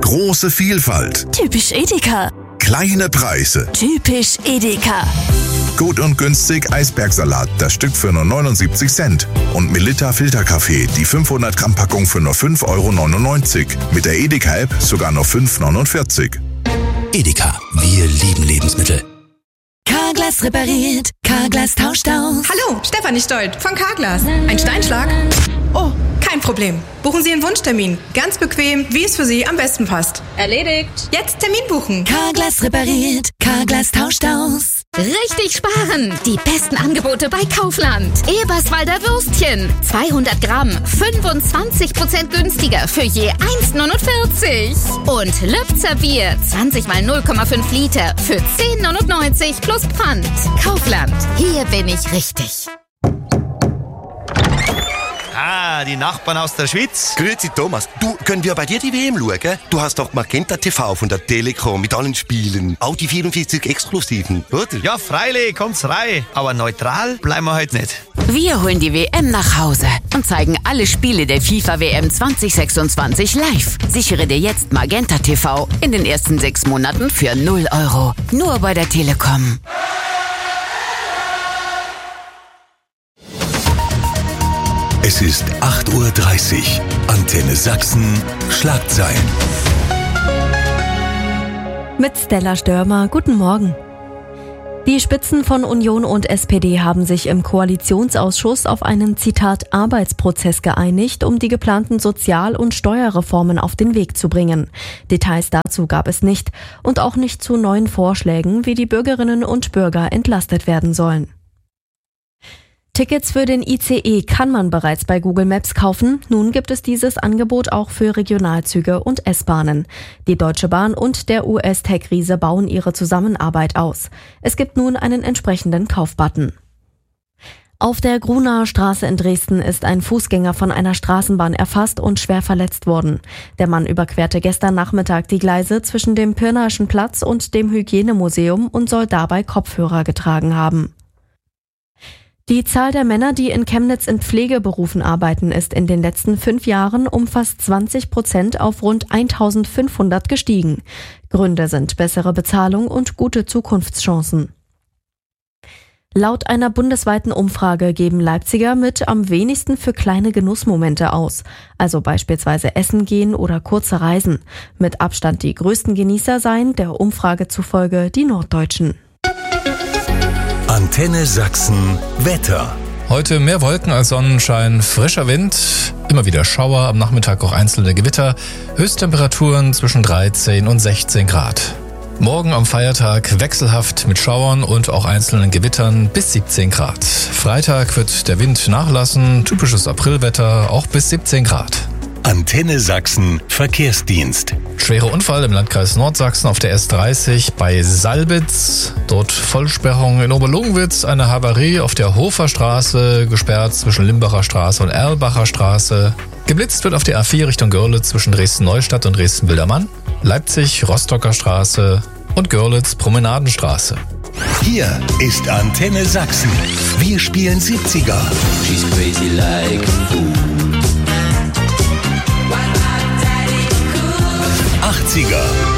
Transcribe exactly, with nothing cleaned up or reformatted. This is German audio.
Große Vielfalt. Typisch Edeka. Kleine Preise. Typisch Edeka. Gut und günstig Eisbergsalat, das Stück für nur neunundsiebzig Cent. Und Melitta Filterkaffee, die fünfhundert Gramm Packung für nur fünf Euro neunundneunzig. Mit der Edeka-App sogar nur fünf Euro neunundvierzig. Edeka, wir lieben Lebensmittel. Carglass repariert, Carglass tauscht aus. Hallo, Stefanie Stolt von Carglass. Ein Steinschlag? Oh, kein Problem. Buchen Sie einen Wunschtermin. Ganz bequem, wie es für Sie am besten passt. Erledigt. Jetzt Termin buchen. Carglass repariert, Carglass tauscht aus. Richtig sparen! Die besten Angebote bei Kaufland. Eberswalder Würstchen. zweihundert Gramm, fünfundzwanzig Prozent günstiger für je eins neunundvierzig. Und Lübzer Bier, zwanzig mal null Komma fünf Liter für zehn neunundneunzig plus Pfand. Kaufland, hier bin ich richtig. Ah, die Nachbarn aus der Schweiz. Grüezi Thomas, du, können wir bei dir die W M schauen? Du hast doch Magenta T V von der Telekom mit allen Spielen, auch die vierundvierzig Exklusiven, oder? Ja, freilich, kommt's rein. Aber neutral bleiben wir heute nicht. Wir holen die W M nach Hause und zeigen alle Spiele der FIFA W M zwanzig sechsundzwanzig live. Sichere dir jetzt Magenta T V in den ersten sechs Monaten für null Euro. Nur bei der Telekom. Es ist acht Uhr dreißig. Antenne Sachsen. Schlagzeilen. Mit Stella Störmer. Guten Morgen. Die Spitzen von Union und S P D haben sich im Koalitionsausschuss auf einen, Zitat, Arbeitsprozess geeinigt, um die geplanten Sozial- und Steuerreformen auf den Weg zu bringen. Details dazu gab es nicht und auch nicht zu neuen Vorschlägen, wie die Bürgerinnen und Bürger entlastet werden sollen. Tickets für den I C E kann man bereits bei Google Maps kaufen. Nun gibt es dieses Angebot auch für Regionalzüge und S-Bahnen. Die Deutsche Bahn und der U S-Tech-Riese bauen ihre Zusammenarbeit aus. Es gibt nun einen entsprechenden Kaufbutton. Auf der Grunaer Straße in Dresden ist ein Fußgänger von einer Straßenbahn erfasst und schwer verletzt worden. Der Mann überquerte gestern Nachmittag die Gleise zwischen dem Pirnaischen Platz und dem Hygienemuseum und soll dabei Kopfhörer getragen haben. Die Zahl der Männer, die in Chemnitz in Pflegeberufen arbeiten, ist in den letzten fünf Jahren um fast zwanzig Prozent auf rund eintausendfünfhundert gestiegen. Gründe sind bessere Bezahlung und gute Zukunftschancen. Laut einer bundesweiten Umfrage geben Leipziger mit am wenigsten für kleine Genussmomente aus, also beispielsweise Essen gehen oder kurze Reisen. Mit Abstand die größten Genießer seien der Umfrage zufolge die Norddeutschen. Antenne Sachsen Wetter. Heute mehr Wolken als Sonnenschein, frischer Wind, immer wieder Schauer, am Nachmittag auch einzelne Gewitter, Höchsttemperaturen zwischen dreizehn und sechzehn Grad. Morgen am Feiertag wechselhaft mit Schauern und auch einzelnen Gewittern bis siebzehn Grad. Freitag wird der Wind nachlassen, typisches Aprilwetter, auch bis siebzehn Grad. Antenne Sachsen Verkehrsdienst. Schwerer Unfall im Landkreis Nordsachsen auf der S dreißig bei Salbitz. Dort Vollsperrung in Oberlungwitz, eine Havarie auf der Hoferstraße, gesperrt zwischen Limbacher Straße und Erlbacher Straße. Geblitzt wird auf der A vier Richtung Görlitz zwischen Dresden-Neustadt und Dresden-Wildermann. Leipzig, Rostocker Straße und Görlitz, Promenadenstraße. Hier ist Antenne Sachsen. Wir spielen siebziger. She's crazy like a fool. achtziger.